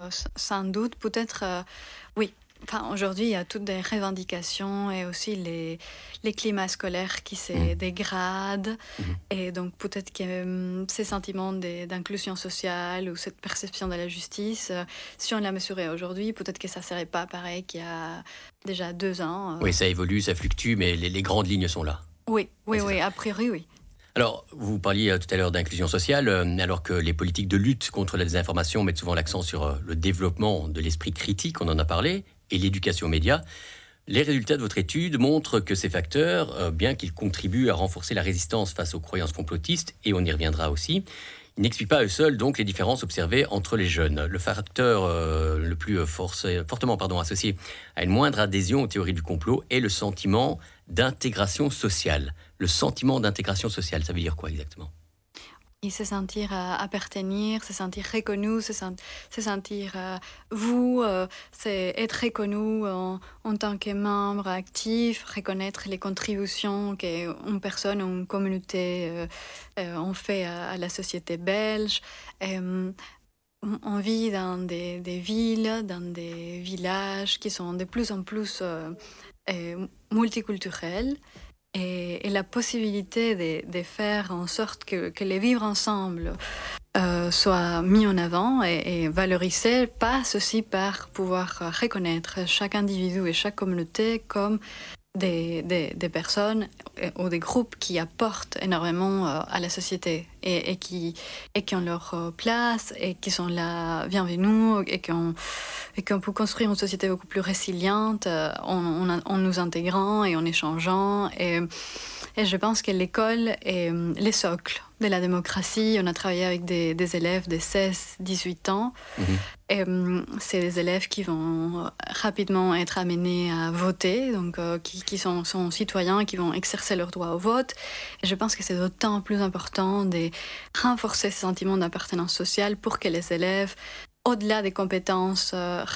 Sans doute, peut-être, oui. Enfin, aujourd'hui, il y a toutes des revendications et aussi les climats scolaires qui se Mmh. dégradent. Mmh. Et donc, peut-être que ces sentiments d'inclusion sociale ou cette perception de la justice, si on la mesurait aujourd'hui, peut-être que ça serait pas pareil qu'il y a déjà 2 ans. Oui, ça évolue, ça fluctue, mais les grandes lignes sont là. Oui, Oui, oui, c'est ça. oui, a priori, oui. Alors, vous parliez tout à l'heure d'inclusion sociale, alors que les politiques de lutte contre la désinformation mettent souvent l'accent sur le développement de l'esprit critique, on en a parlé, et l'éducation aux médias. Les résultats de votre étude montrent que ces facteurs, bien qu'ils contribuent à renforcer la résistance face aux croyances complotistes, et on y reviendra aussi, ils n'expliquent pas à eux seuls donc les différences observées entre les jeunes. Le facteur le plus fortement associé à une moindre adhésion aux théories du complot est le sentiment d'intégration sociale. Le sentiment d'intégration sociale, ça veut dire quoi exactement? Et se sentir appartenir, se sentir reconnu, se sentir vous, c'est être reconnu en tant que membre actif, reconnaître les contributions qu'une personne ou une communauté ont fait à la société belge. On vit dans des villes, dans des villages qui sont de plus en plus multiculturels. Et la possibilité de faire en sorte que les vivre ensemble soit mis en avant et valorisé passe aussi par pouvoir reconnaître chaque individu et chaque communauté comme des personnes ou des groupes qui apportent énormément à la société et qui ont leur place et qui sont là bienvenus et qu'on peut construire une société beaucoup plus résiliente en nous intégrant et en échangeant. Et je pense que l'école est les socles de la démocratie. On a travaillé avec des élèves de 16-18 ans. Mhm. Et c'est des élèves qui vont rapidement être amenés à voter, donc qui sont citoyens, qui vont exercer leur droit au vote. Et je pense que c'est d'autant plus important de renforcer ce sentiment d'appartenance sociale pour que les élèves, au-delà des compétences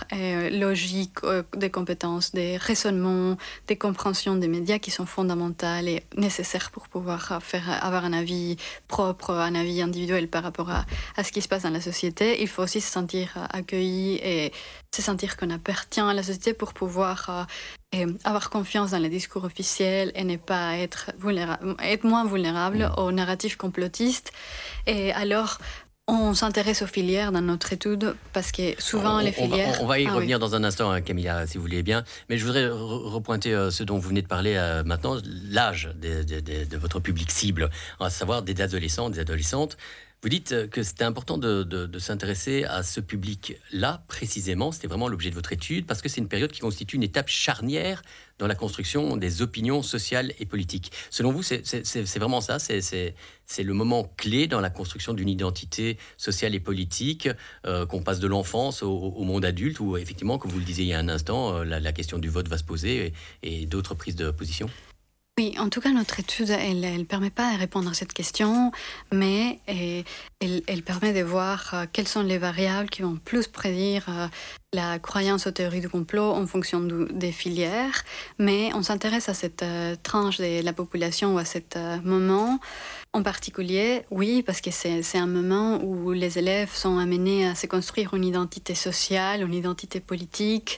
logiques, des compétences des raisonnements, des compréhensions des médias qui sont fondamentales et nécessaires pour pouvoir avoir un avis propre, un avis individuel par rapport à ce qui se passe dans la société, il faut aussi se sentir accueilli et se sentir qu'on appartient à la société pour pouvoir avoir confiance dans les discours officiels et ne pas être être moins vulnérable Mhm. aux narratifs complotistes. Et alors, on s'intéresse aux filières dans notre étude parce que souvent les On filières... va y Ah oui. revenir dans un instant, hein, Camilla, si vous voulez bien. Mais je voudrais repointer ce dont vous venez de parler maintenant, l'âge de votre public cible, à savoir des adolescents, des adolescentes. Vous dites que c'était important de s'intéresser à ce public-là, précisément. C'était vraiment l'objet de votre étude, parce que c'est une période qui constitue une étape charnière dans la construction des opinions sociales et politiques. Selon vous, c'est vraiment ça? C'est le moment clé dans la construction d'une identité sociale et politique, qu'on passe de l'enfance au monde adulte, où effectivement, comme vous le disiez il y a un instant, la question du vote va se poser et d'autres prises de position? Oui, en tout cas, notre étude, elle permet pas de répondre à cette question, mais elle permet de voir quelles sont les variables qui vont plus prédire la croyance aux théories du complot en fonction des filières. Mais on s'intéresse à cette tranche de la population ou à cet moment en particulier, oui, parce que c'est un moment où les élèves sont amenés à se construire une identité sociale, une identité politique,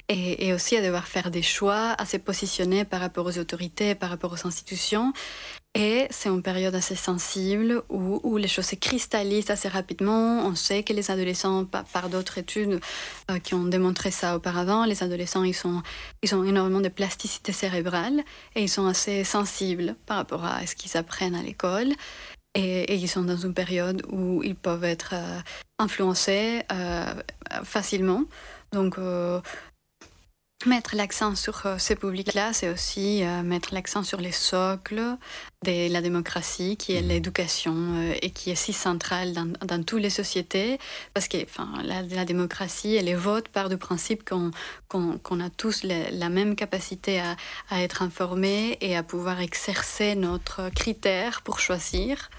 et aussi à devoir faire des choix, à se positionner par rapport aux autorités, par rapport aux institutions. Et c'est une période assez sensible où les choses se cristallisent assez rapidement. On sait que les adolescents, par d'autres études qui ont démontré ça auparavant, les adolescents, ils ont énormément de plasticité cérébrale et ils sont assez sensibles par rapport à ce qu'ils apprennent à l'école. Et ils sont dans une période où ils peuvent être influencés facilement. Donc, mettre l'accent sur ce public-là, c'est aussi mettre l'accent sur les socles de la démocratie, qui est Mhm. l'éducation et qui est si centrale dans toutes les sociétés, parce que enfin, la démocratie et les votes partent du principe qu'on a tous la même capacité à être informés et à pouvoir exercer notre critère pour choisir.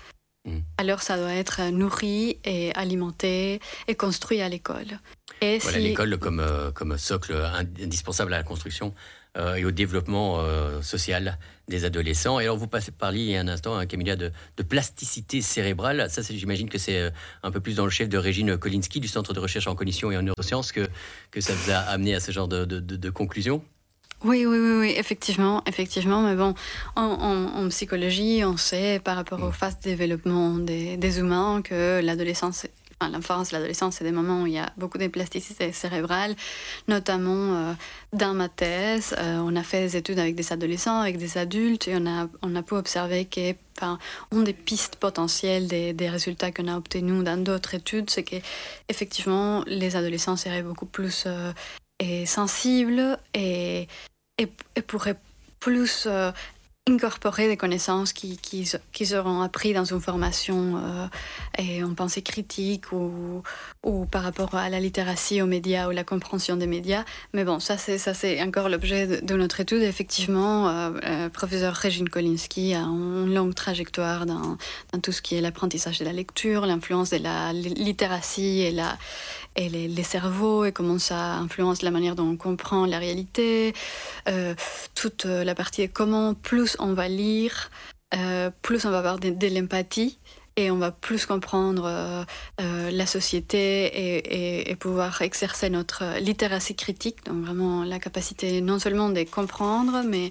alors ça doit être nourri et alimenté et construit à l'école. Et Voilà, l'école comme socle indispensable à la construction et au développement social des adolescents. Et alors, vous parliez il y a un instant, hein, Camilla, de plasticité cérébrale. Ça, j'imagine que c'est un peu plus dans le chef de Régine Kolinski, du Centre de recherche en cognition et en neurosciences, que ça vous a amené à ce genre de conclusion. Oui, effectivement. Mais bon, en psychologie, on sait par rapport aux phases de développement des humains que l'enfance, l'adolescence, c'est des moments où il y a beaucoup de plasticité cérébrale, notamment dans ma thèse. On a fait des études avec des adolescents, avec des adultes, et on a pu observer que, une des pistes potentielles des résultats qu'on a obtenus dans d'autres études, c'est qu'effectivement, les adolescents seraient beaucoup plus sensibles et pourraient plus incorporer des connaissances qu'ils auront appris dans une formation et en pensée critique ou par rapport à la littératie aux médias ou la compréhension des médias. Mais bon, ça c'est encore l'objet de notre étude. Effectivement, professeur Régine Kolinski a une longue trajectoire dans tout ce qui est l'apprentissage de la lecture, l'influence de la littératie et les cerveaux et comment ça influence la manière dont on comprend la réalité. Toute la partie de comment plus on va lire, plus on va avoir de l'empathie et on va plus comprendre la société et pouvoir exercer notre littératie critique, donc vraiment la capacité non seulement de comprendre, mais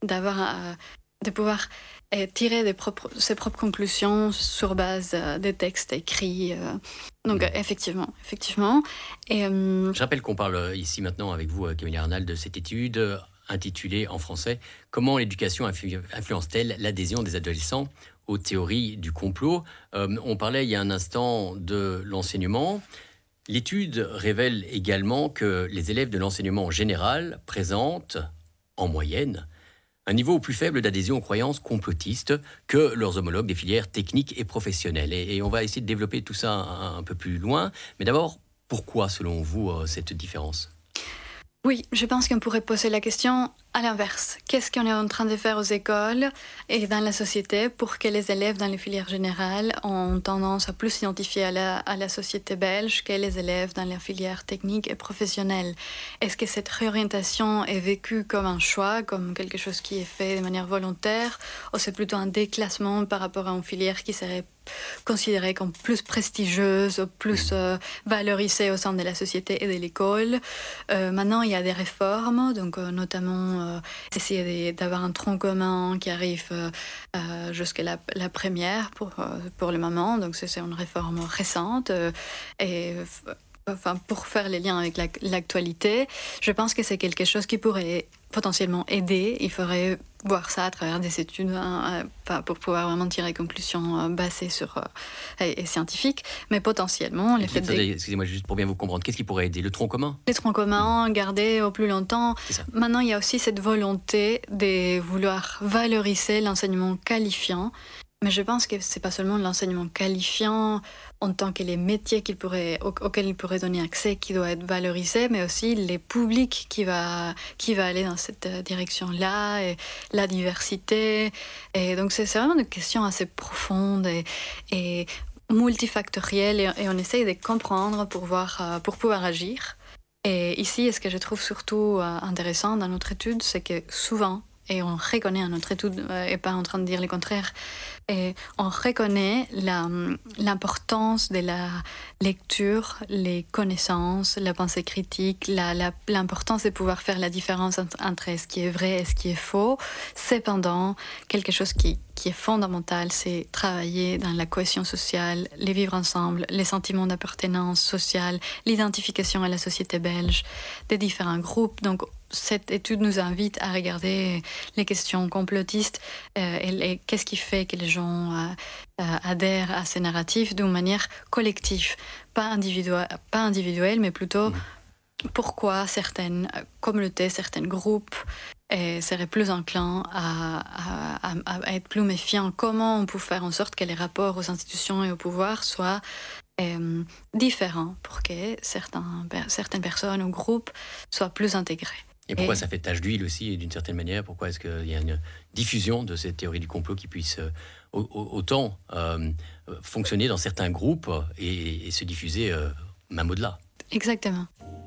de pouvoir tirer ses propres conclusions sur base des textes écrits. Donc effectivement. Et, Je rappelle qu'on parle ici maintenant avec vous, Camilla Arnal, de cette étude intitulée en français « Comment l'éducation influence-t-elle l'adhésion des adolescents aux théories du complot ?» On parlait il y a un instant de l'enseignement. L'étude révèle également que les élèves de l'enseignement général présentent, en moyenne, un niveau plus faible d'adhésion aux croyances complotistes que leurs homologues des filières techniques et professionnelles. Et on va essayer de développer tout ça un peu plus loin. Mais d'abord, pourquoi, selon vous, cette différence ? Oui, je pense qu'on pourrait poser la question à l'inverse. Qu'est-ce qu'on est en train de faire aux écoles et dans la société pour que les élèves dans les filières générales ont tendance à plus s'identifier à la société belge que les élèves dans les filières techniques et professionnelles? Est-ce que cette réorientation est vécue comme un choix, comme quelque chose qui est fait de manière volontaire, ou c'est plutôt un déclassement par rapport à une filière qui serait considérée comme plus prestigieuse, plus valorisée au sein de la société et de l'école? Maintenant, il y a des réformes, donc notamment essayer d'avoir un tronc commun qui arrive jusqu'à la première pour le moment. Donc c'est une réforme récente pour faire les liens avec l'actualité. Je pense que c'est quelque chose qui pourrait potentiellement aider. Il faudrait voir ça à travers des études pour pouvoir vraiment tirer des conclusions basées sur et scientifiques, mais potentiellement Excusez-moi, juste pour bien vous comprendre, qu'est-ce qui pourrait aider? Le tronc commun? Les troncs communs, garder au plus longtemps. Maintenant, il y a aussi cette volonté de vouloir valoriser l'enseignement qualifiant. Mais je pense que c'est pas seulement l'enseignement qualifiant en tant que les métiers auxquels il pourrait donner accès qui doit être valorisé, mais aussi les publics qui va aller dans cette direction-là, et la diversité. Et donc c'est vraiment une question assez profonde et multifactorielle, et on essaye de comprendre pour pouvoir agir. Et ici, ce que je trouve surtout intéressant dans notre étude, c'est que souvent, et on reconnaît à notre étude, et pas en train de dire le contraire, et on reconnaît l'importance de la lecture, les connaissances, la pensée critique, l'importance de pouvoir faire la différence entre ce qui est vrai et ce qui est faux. Cependant, quelque chose qui est fondamental, c'est travailler dans la cohésion sociale, les vivre ensemble, les sentiments d'appartenance sociale, l'identification à la société belge, des différents groupes. Donc, cette étude nous invite à regarder les questions complotistes et qu'est-ce qui fait que les gens adhèrent à ces narratifs d'une manière collective, pas individuelle, mais plutôt pourquoi certaines communautés, certains groupes seraient plus enclins à être plus méfiants. Comment on peut faire en sorte que les rapports aux institutions et au pouvoir soient différents pour que certaines personnes ou groupes soient plus intégrés. Et pourquoi ça fait tache d'huile aussi, d'une certaine manière? Pourquoi est-ce qu'il y a une diffusion de cette théorie du complot qui puisse autant fonctionner dans certains groupes et se diffuser même au-delà? Exactement.